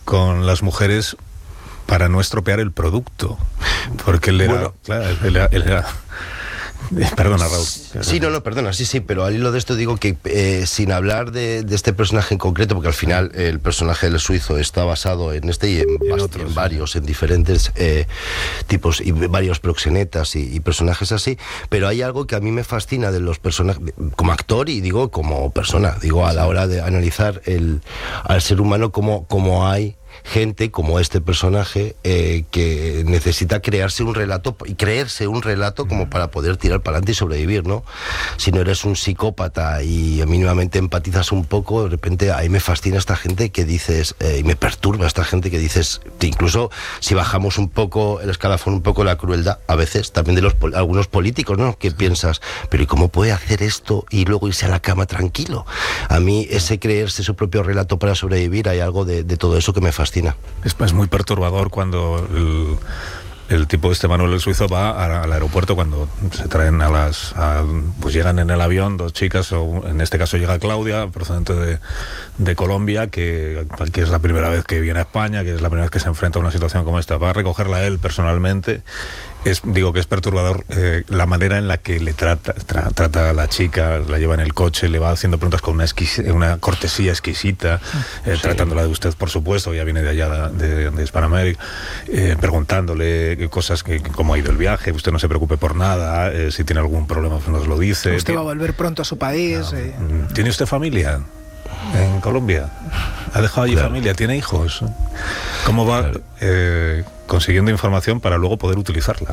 con las mujeres para no estropear el producto, porque él era, bueno, claro, él era perdona, Raúl. Sí, no, perdona, sí, pero al hilo de esto digo que sin hablar de este personaje en concreto, porque al final el personaje del suizo está basado en este y en varios, en diferentes tipos y varios proxenetas y personajes así, pero hay algo que a mí me fascina de los personajes, como actor y digo como persona, digo a la hora de analizar al ser humano como hay gente como este personaje que necesita crearse un relato y creerse un relato como para poder tirar para adelante y sobrevivir, ¿no? Si no eres un psicópata y mínimamente empatizas un poco, de repente ahí me fascina esta gente que dices, y me perturba esta gente que dices, que incluso si bajamos un poco el escalafón, un poco la crueldad, a veces también de algunos políticos, ¿no? Que piensas, pero ¿y cómo puede hacer esto y luego irse a la cama tranquilo? A mí ese creerse su propio relato para sobrevivir, hay algo de todo eso que me fascina. Es muy perturbador cuando el tipo Manuel el suizo va al aeropuerto cuando se traen pues llegan en el avión dos chicas, o en este caso llega Claudia, procedente de Colombia, que es la primera vez que viene a España, que es la primera vez que se enfrenta a una situación como esta. Va a recogerla él personalmente. Digo que es perturbador la manera en la que le trata a la chica, la lleva en el coche, le va haciendo preguntas con una cortesía exquisita, tratándola de usted, por supuesto, ya viene de allá de Hispanoamérica, preguntándole cosas cómo ha ido el viaje, usted no se preocupe por nada, si tiene algún problema pues nos lo dice. Usted va a volver pronto a su país. ¿Tiene usted familia en Colombia? ¿Ha dejado allí familia? ¿Tiene hijos? ¿Cómo va consiguiendo información para luego poder utilizarla?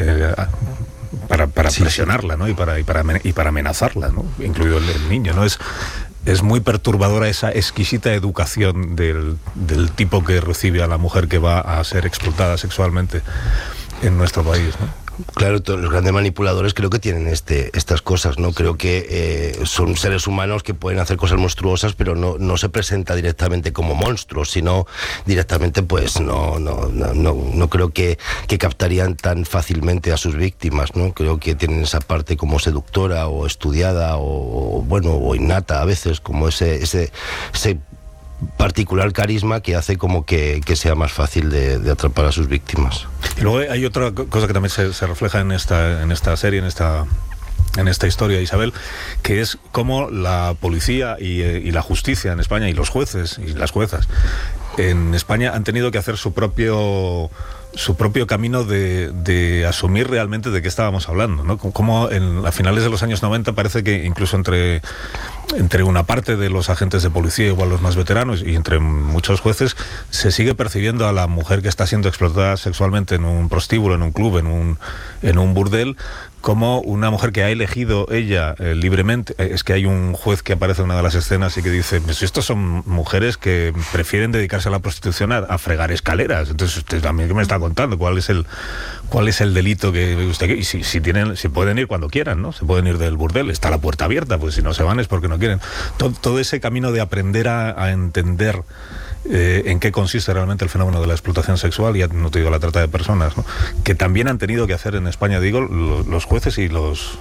Para presionarla, ¿no? y para amenazarla, ¿no? Incluido el niño, ¿no? Es muy perturbadora esa exquisita educación del tipo que recibe a la mujer que va a ser explotada sexualmente en nuestro país, ¿no? Claro, todos los grandes manipuladores creo que tienen estas cosas, ¿no? Creo que son seres humanos que pueden hacer cosas monstruosas, pero no se presenta directamente como monstruos, sino directamente, pues no creo que captarían tan fácilmente a sus víctimas, ¿no? Creo que tienen esa parte como seductora o estudiada o innata a veces, como ese particular carisma que hace como que sea más fácil de atrapar a sus víctimas. Y luego hay otra cosa que también se refleja en esta serie, en esta historia, Isabel, que es cómo la policía y la justicia en España, y los jueces y las juezas en España han tenido que hacer su propio camino de asumir realmente de qué estábamos hablando, ¿no? Como a finales de los años 90 parece que incluso entre una parte de los agentes de policía, igual los más veteranos, y entre muchos jueces, se sigue percibiendo a la mujer que está siendo explotada sexualmente en un prostíbulo, en un club, en un burdel, como una mujer que ha elegido ella libremente. Es que hay un juez que aparece en una de las escenas y que dice, pues estos son mujeres que prefieren dedicarse a la prostitución a fregar escaleras. Entonces usted también que me está contando cuál es el delito que usted, y si pueden ir cuando quieran, ¿no? Se pueden ir del burdel, está la puerta abierta, pues si no se van es porque no quieren. Todo ese camino de aprender a entender en qué consiste realmente el fenómeno de la explotación sexual, ya no te digo la trata de personas, ¿no? Que también han tenido que hacer en España, digo, los jueces y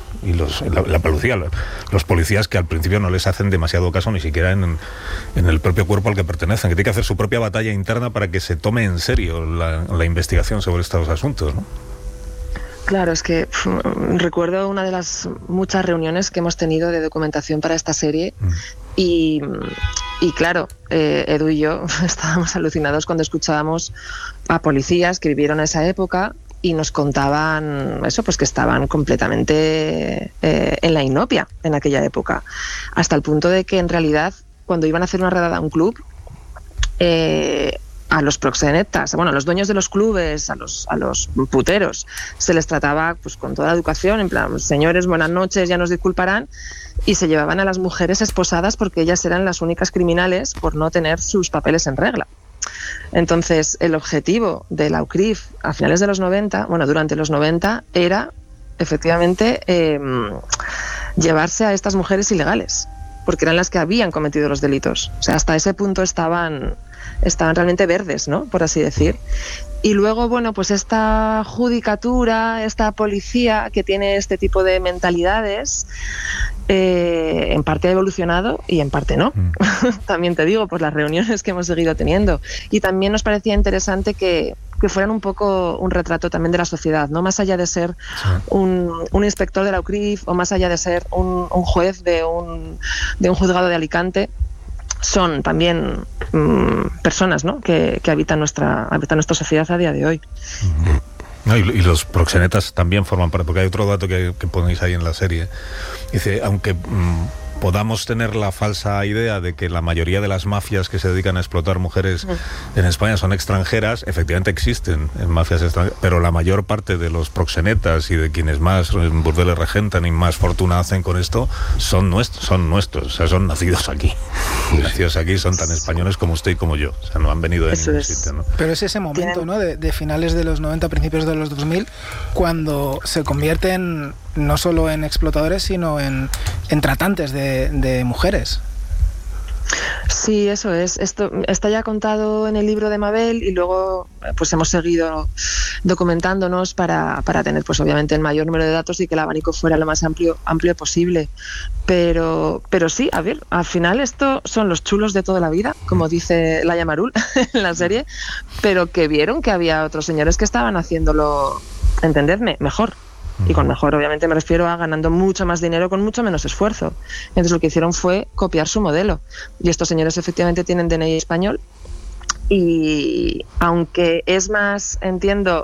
la policía, los policías, que al principio no les hacen demasiado caso ni siquiera en el propio cuerpo al que pertenecen, que tiene que hacer su propia batalla interna para que se tome en serio la investigación sobre estos asuntos, ¿no? Claro, es que recuerdo una de las muchas reuniones que hemos tenido de documentación para esta serie y claro, Edu y yo estábamos alucinados cuando escuchábamos a policías que vivieron esa época y nos contaban eso, pues que estaban completamente en la inopia en aquella época, hasta el punto de que en realidad cuando iban a hacer una redada a un club, a los proxenetas, bueno, a los dueños de los clubes, a los puteros, se les trataba pues con toda la educación, en plan, señores, buenas noches, ya nos disculparán, y se llevaban a las mujeres esposadas porque ellas eran las únicas criminales por no tener sus papeles en regla. Entonces, el objetivo de la UCRIF a finales de los 90, bueno, durante los 90, era efectivamente llevarse a estas mujeres ilegales, porque eran las que habían cometido los delitos. O sea, hasta ese punto estaban estaban realmente verdes, ¿no? Por así decir. Y luego, bueno, pues esta judicatura, esta policía que tiene este tipo de mentalidades, en parte ha evolucionado y en parte no. También te digo, por las reuniones que hemos seguido teniendo. Y también nos parecía interesante que fueran un poco un retrato también de la sociedad, ¿no? Más allá de ser un inspector de la UCRIF o más allá de ser un juez de un juzgado de Alicante, son también personas, ¿no? que habitan nuestra sociedad a día de hoy. No, y los proxenetas también forman parte, porque hay otro dato que ponéis ahí en la serie. Dice, aunque podamos tener la falsa idea de que la mayoría de las mafias que se dedican a explotar mujeres en España son extranjeras, efectivamente existen mafias extranjeras, pero la mayor parte de los proxenetas y de quienes más burdeles regentan y más fortuna hacen con esto son nuestros, o sea, son nacidos aquí. Nacidos aquí, son tan españoles como usted y como yo, o sea, no han venido de ningún sitio, ¿no? Pero es ese momento, ¿no? de finales de los 90, principios de los 2000, cuando se convierten no solo en explotadores, sino en tratantes de mujeres. Sí, eso es. Esto está ya contado en el libro de Mabel y luego pues hemos seguido documentándonos para tener pues obviamente el mayor número de datos y que el abanico fuera lo más amplio posible. Pero sí, a ver, al final esto son los chulos de toda la vida, como dice Laia Marul en la serie, pero que vieron que había otros señores que estaban haciéndolo, entendedme, mejor. Y con mejor, obviamente, me refiero a ganando mucho más dinero con mucho menos esfuerzo. Entonces lo que hicieron fue copiar su modelo. Y estos señores efectivamente tienen DNI español. Y aunque es más, entiendo,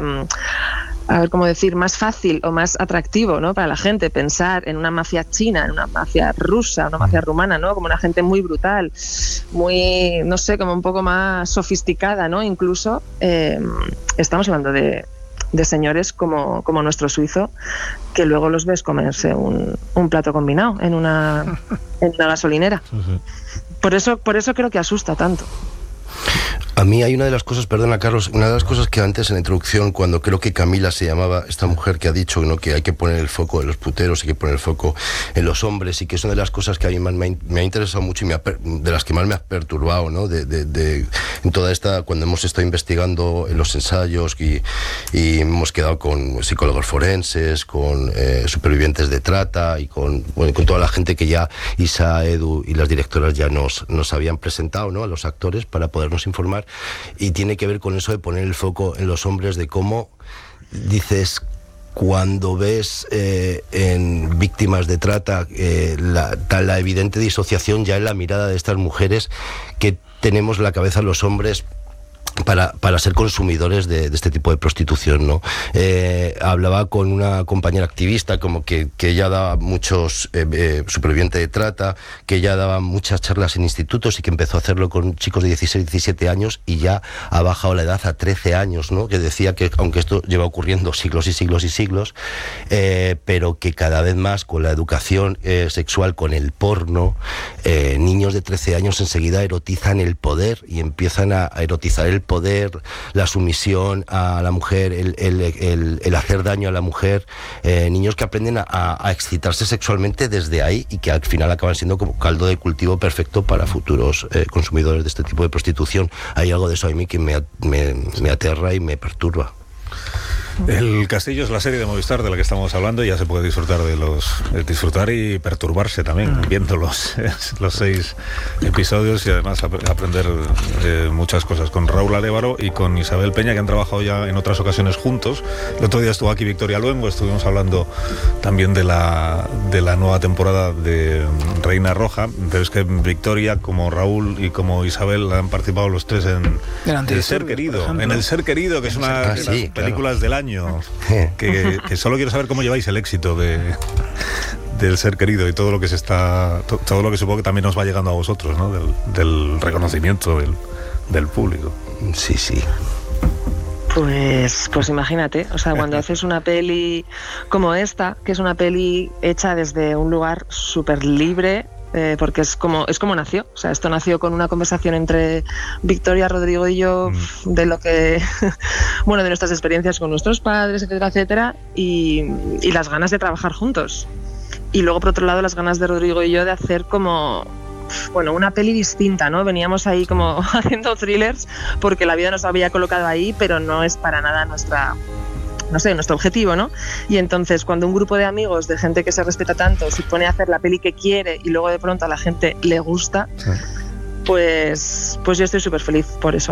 a ver cómo decir, más fácil o más atractivo, ¿no? Para la gente pensar en una mafia china, en una mafia rusa, una mafia rumana, ¿no? Como una gente muy brutal, muy, no sé, como un poco más sofisticada, ¿no? Incluso estamos hablando de señores como nuestro suizo, que luego los ves comerse un plato combinado en una gasolinera. Por eso creo que asusta tanto. A mí hay una de las cosas, perdona Carlos, una de las cosas que antes en la introducción, cuando creo que Camila se llamaba, esta mujer que ha dicho, ¿no?, que hay que poner el foco en los puteros, hay que poner el foco en los hombres, y que es una de las cosas que a mí me ha interesado mucho y de las que más me ha perturbado, ¿no?, en toda esta, cuando hemos estado investigando en los ensayos y hemos quedado con psicólogos forenses, con supervivientes de trata y con toda la gente que ya Isa, Edu y las directoras ya nos habían presentado, ¿no?, a los actores para podernos informar. Y tiene que ver con eso de poner el foco en los hombres, de cómo dices, cuando ves en víctimas de trata la evidente disociación ya en la mirada de estas mujeres, que tenemos la cabeza los hombres para ser consumidores de este tipo de prostitución, ¿no? Hablaba con una compañera activista como que ella daba muchos supervivientes de trata, que ella daba muchas charlas en institutos y que empezó a hacerlo con chicos de 16, 17 años y ya ha bajado la edad a 13 años, ¿no? Que decía que aunque esto lleva ocurriendo siglos y siglos y siglos, pero que cada vez más con la educación sexual, con el porno, niños de 13 años enseguida erotizan el poder y empiezan a erotizar el poder, la sumisión a la mujer, el hacer daño a la mujer, niños que aprenden a excitarse sexualmente desde ahí y que al final acaban siendo como caldo de cultivo perfecto para futuros consumidores de este tipo de prostitución. Hay algo de eso a mí que me aterra y me perturba. El Castillo es la serie de Movistar de la que estamos hablando y ya se puede disfrutar disfrutar y perturbarse también viendo los 6 episodios y además aprender muchas cosas con Raúl Arévaro y con Isabel Peña, que han trabajado ya en otras ocasiones juntos. El otro día estuvo aquí Victoria Luengo, estuvimos hablando también de la nueva temporada de Reina Roja, pero es que Victoria, como Raúl y como Isabel, han participado los 3 en El Ser Querido, que es una de las películas del año. Que solo quiero saber cómo lleváis el éxito del Ser Querido y todo lo que todo lo que supongo que también nos va llegando a vosotros, ¿no? Del reconocimiento del público. Sí. Pues imagínate, o sea, cuando haces una peli como esta, que es una peli hecha desde un lugar súper libre, porque es como nació. O sea, esto nació con una conversación entre Victoria, Rodrigo y yo de lo que, bueno, de nuestras experiencias con nuestros padres, etcétera, etcétera, y las ganas de trabajar juntos. Y luego, por otro lado, las ganas de Rodrigo y yo de hacer como bueno, una peli distinta, ¿no? Veníamos ahí como haciendo thrillers porque la vida nos había colocado ahí, pero no es para nada nuestro objetivo, ¿no? Y entonces cuando un grupo de amigos, de gente que se respeta tanto, se pone a hacer la peli que quiere y luego de pronto a la gente le gusta, pues yo estoy súper feliz por eso.